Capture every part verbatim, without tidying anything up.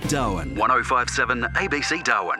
Darwin. one oh five point seven A B C Darwin.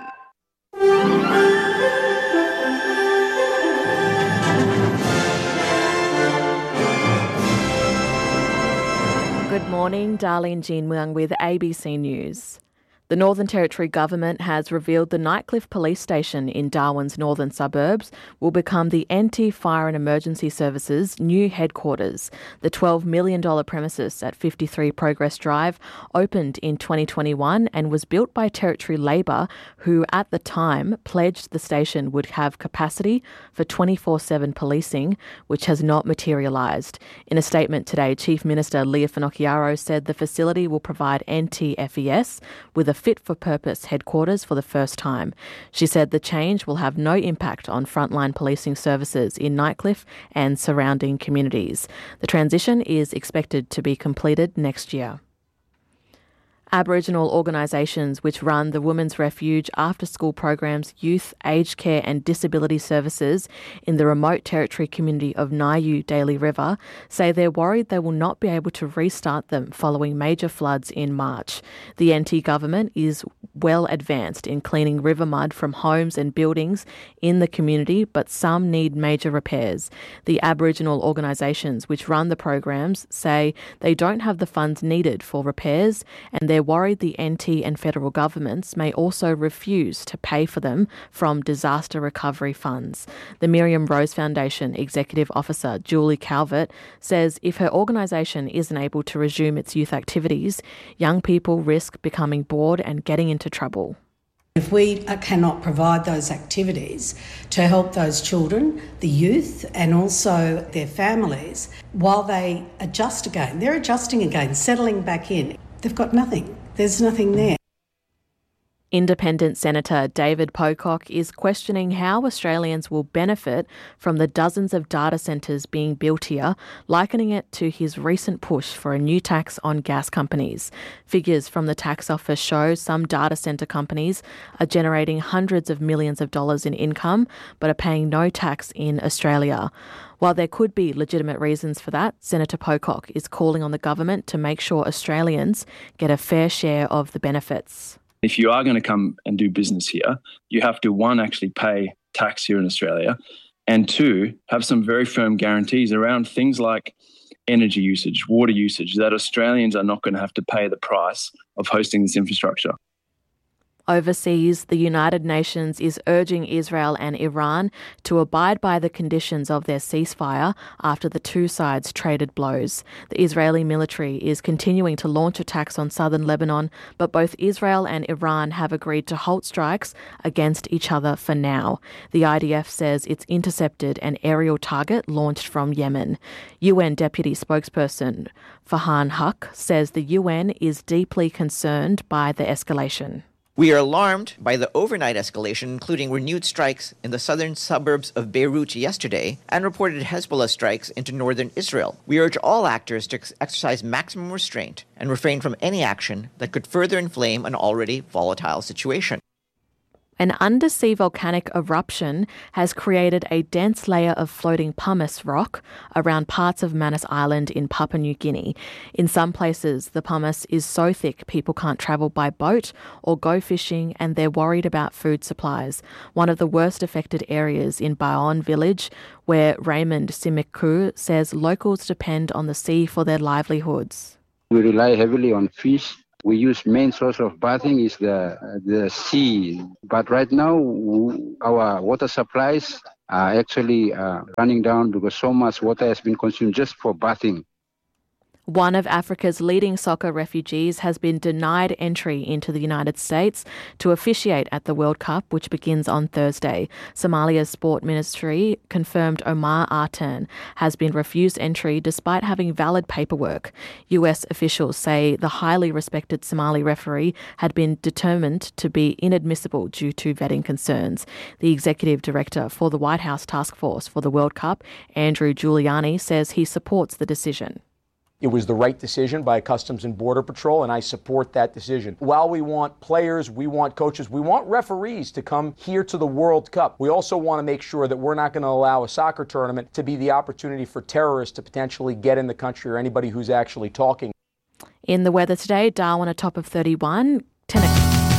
Good morning, Darlene Jean Muang with A B C News. The Northern Territory Government has revealed the Nightcliff Police Station in Darwin's northern suburbs will become the N T Fire and Emergency Services' new headquarters. The twelve million dollars premises at fifty-three Progress Drive opened in twenty twenty-one and was built by Territory Labor, who at the time pledged the station would have capacity for twenty-four seven policing, which has not materialised. In a statement today, Chief Minister Leah Finocchiaro said the facility will provide N T F E S with a fit-for-purpose headquarters for the first time. She said the change will have no impact on frontline policing services in Nightcliff and surrounding communities. The transition is expected to be completed next year. Aboriginal organisations which run the Women's Refuge after-school programs, youth, aged care and disability services in the remote Territory community of Niu Daly River say they're worried they will not be able to restart them following major floods in March. The N T government is well advanced in cleaning river mud from homes and buildings in the community, but some need major repairs. The Aboriginal organisations which run the programs say they don't have the funds needed for repairs, and they're worried the N T and federal governments may also refuse to pay for them from disaster recovery funds. The Miriam Rose Foundation Executive Officer Julie Calvert says if her organisation isn't able to resume its youth activities, young people risk becoming bored and getting into trouble. If we cannot provide those activities to help those children, the youth and also their families, while they adjust again, they're adjusting again, settling back in, they've got nothing. There's nothing there. Independent Senator David Pocock is questioning how Australians will benefit from the dozens of data centres being built here, likening it to his recent push for a new tax on gas companies. Figures from the tax office show some data centre companies are generating hundreds of millions of dollars in income, but are paying no tax in Australia. While there could be legitimate reasons for that, Senator Pocock is calling on the government to make sure Australians get a fair share of the benefits. If you are going to come and do business here, you have to, one, actually pay tax here in Australia, and two, have some very firm guarantees around things like energy usage, water usage, that Australians are not going to have to pay the price of hosting this infrastructure. Overseas, the United Nations is urging Israel and Iran to abide by the conditions of their ceasefire after the two sides traded blows. The Israeli military is continuing to launch attacks on southern Lebanon, but both Israel and Iran have agreed to halt strikes against each other for now. The I D F says it's intercepted an aerial target launched from Yemen. U N Deputy Spokesperson Farhan Haq says the U N is deeply concerned by the escalation. We are alarmed by the overnight escalation, including renewed strikes in the southern suburbs of Beirut yesterday and reported Hezbollah strikes into northern Israel. We urge all actors to ex- exercise maximum restraint and refrain from any action that could further inflame an already volatile situation. An undersea volcanic eruption has created a dense layer of floating pumice rock around parts of Manus Island in Papua New Guinea. In some places, the pumice is so thick people can't travel by boat or go fishing, and they're worried about food supplies. One of the worst affected areas in Baon village, where Raymond Simiku says locals depend on the sea for their livelihoods. We rely heavily on fish. We use main source of bathing is the the sea, but right now our water supplies are actually uh, running down because so much water has been consumed just for bathing. One of Africa's leading soccer refugees has been denied entry into the United States to officiate at the World Cup, which begins on Thursday. Somalia's Sport Ministry confirmed Omar Artan has been refused entry despite having valid paperwork. U S officials say the highly respected Somali referee had been determined to be inadmissible due to vetting concerns. The executive director for the White House Task Force for the World Cup, Andrew Giuliani, says he supports the decision. It was the right decision by Customs and Border Patrol, and I support that decision. While we want players, we want coaches, we want referees to come here to the World Cup, we also want to make sure that we're not going to allow a soccer tournament to be the opportunity for terrorists to potentially get in the country or anybody who's actually talking. In the weather today, Darwin a top of thirty-one. ten